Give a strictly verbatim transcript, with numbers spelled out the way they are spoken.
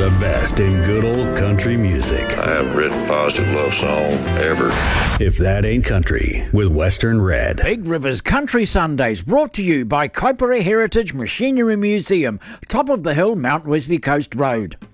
the best in good old country music. I haven't written a positive love song ever. If that ain't country, with Western Red. Big Rivers Country Sundays, brought to you by Kaipere Heritage Machinery Museum, top of the hill, Mount Wesley Coast Road.